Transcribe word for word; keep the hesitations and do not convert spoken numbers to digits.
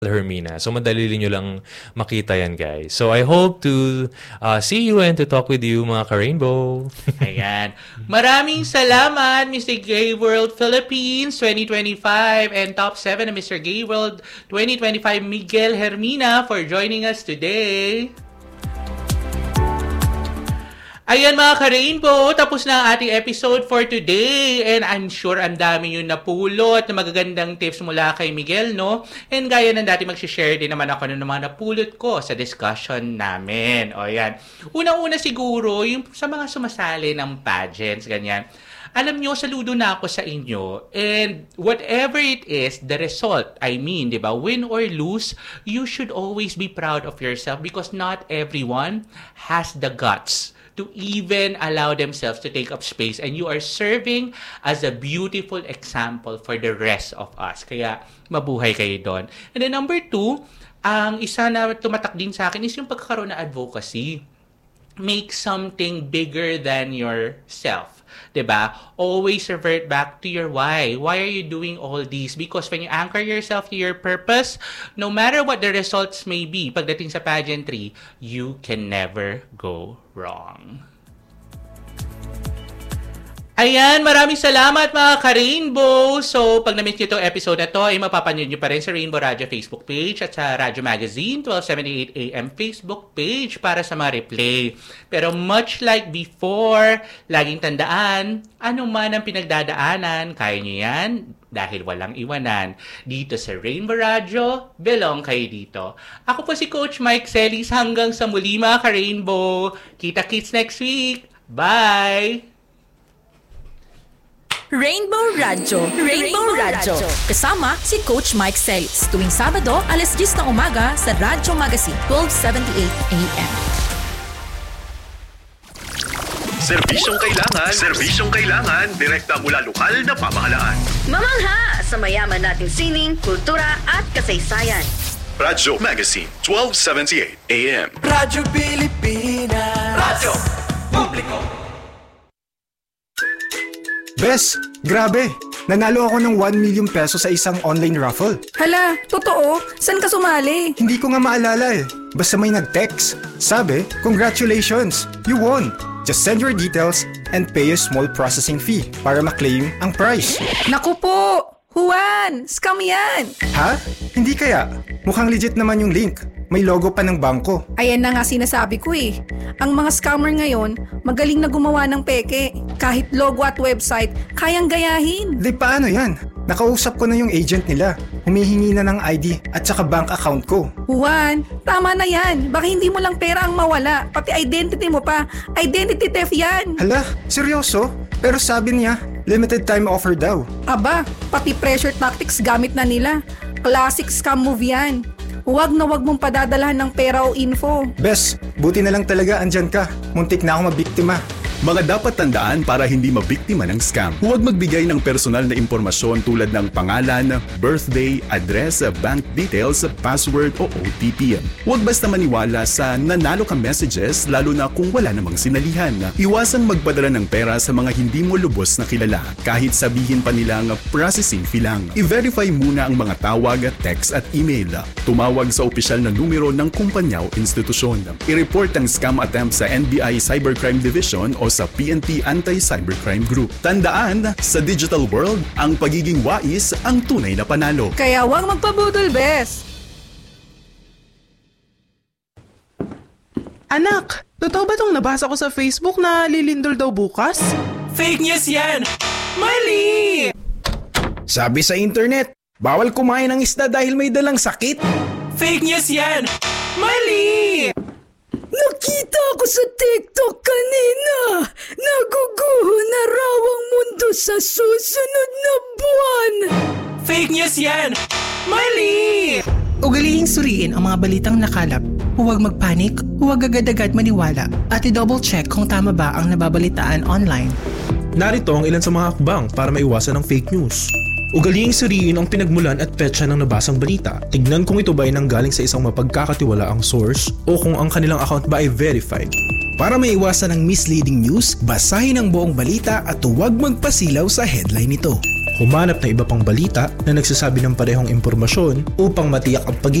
Hermina. So, madali nyo lang makita yan, guys. So, I hope to uh, see you and to talk with you, mga ka-Rainbow. Ayan. Maraming salamat, Mister Gay World Philippines twenty twenty-five and Top seven na Mister Gay World twenty twenty-five Miguel Hermina for joining us today. Ayan mga ka-Rainbow, tapos na ang ating episode for today. And I'm sure ang dami yung napulot na magagandang tips mula kay Miguel, no? And gaya ng dati mag-share din naman ako ng mga napulot ko sa discussion namin. O yan. Una-una siguro, yung sa mga sumasali ng pageants, ganyan. Alam nyo, saludo na ako sa inyo. And whatever it is, the result, I mean, di ba, win or lose, you should always be proud of yourself because not everyone has the guts to even allow themselves to take up space, and you are serving as a beautiful example for the rest of us. Kaya mabuhay kayo doon. And then number two, ang isa na tumatak din sa akin is yung pagkakaroon na advocacy. Make something bigger than yourself. Diba? Always revert back to your why. Why are you doing all these? Because when you anchor yourself to your purpose, no matter what the results may be, pagdating sa pageantry, you can never go wrong. Ayan, maraming salamat mga ka-Rainbow. So, pag na-miss nyo itong episode na to, ay mapapanood nyo pa rin sa Rainbow Radio Facebook page at sa Radyo Magazine, twelve seventy-eight A M Facebook page para sa mga replay. Pero much like before, laging tandaan, ano man ang pinagdadaanan, kaya nyo yan dahil walang iwanan. Dito sa Rainbow Radio, belong kayo dito. Ako po si Coach Mike Celis. Hanggang sa muli mga ka-Rainbow. Kita-kits next week. Bye! Rainbow Radio. Rainbow Radio. Kasama si Coach Mike Celis. Tuwing Sabado, alas diyes ng umaga sa Radyo Magazine, twelve seventy-eight A M. Serbisyong kailangan, serbisyong kailangan, direkta mula lokal na pamahalaan. Mamangha sa mayaman nating sining, kultura at kasaysayan. Radyo Magazine, twelve seventy-eight A M. Radyo Pilipinas. Radyo Publiko. Bes, grabe! Nanalo ako ng one million pesos sa isang online raffle. Hala, totoo? Saan ka sumali? Hindi ko nga maalala eh. Basta may nag-text. Sabi, congratulations! You won! Just send your details and pay a small processing fee para ma-claim ang prize. Naku po! Juan! Scam yan! Ha? Hindi kaya? Mukhang legit naman yung link. May logo pa ng bangko. Ayan na nga sinasabi ko eh. Ang mga scammer ngayon, magaling na gumawa ng peke. Kahit logo at website, kayang gayahin. Di paano yan? Nakausap ko na yung agent nila. Humihingi na ng I D at saka bank account ko. Juan, tama na yan. Baka hindi mo lang pera ang mawala. Pati identity mo pa. Identity theft yan. Hala, seryoso? Pero sabi niya, limited time offer daw. Aba, pati pressure tactics gamit na nila. Classic scam move yan. Huwag na huwag mong padadalahan ng pera o info. Bes, buti na lang talaga andyan ka. Muntik na ako mabiktima. Mga dapat tandaan para hindi mabiktima ng scam. Huwag magbigay ng personal na impormasyon tulad ng pangalan, birthday, address, bank details, password o O T P. Huwag basta maniwala sa nanalo ka messages lalo na kung wala namang sinalihan. Iwasang magpadala ng pera sa mga hindi mo lubos na kilala kahit sabihin pa nilang processing fee lang. I-verify muna ang mga tawag, text at email. Tumawag sa opisyal na numero ng kumpanya o institusyon. I-report ang scam attempt sa N B I Cybercrime Division o sa P N P Anti-Cybercrime Group. Tandaan, sa digital world, ang pagiging wais ang tunay na panalo. Kaya huwag magpabudol, Bes! Anak, totoo ba itong nabasa ko sa Facebook na lilindol daw bukas? Fake news yan! Mali! Sabi sa internet, bawal kumain ng isda dahil may dalang sakit. Fake news yan! Mali! Nakita ko sa TikTok kanina. Naguguho na raw ang mundo sa susunod na buwan. Fake news yan! Mali! Ugaliing suriin ang mga balitang nakalap. Huwag magpanik, huwag agad-agad maniwala, at i-double check kung tama ba ang nababalitaan online. Narito ang ilan sa mga hakbang para maiwasan ang fake news. Ugaliing suriin ang pinagmulan at petsa ng nabasang balita. Tignan kung ito ba ay nanggaling sa isang mapagkakatiwalaang source o kung ang kanilang account ba ay verified. Para maiwasan ang misleading news, basahin ang buong balita at huwag magpasilaw sa headline nito. Humanap ng iba pang balita na nagsasabi ng parehong impormasyon upang matiyak ang pag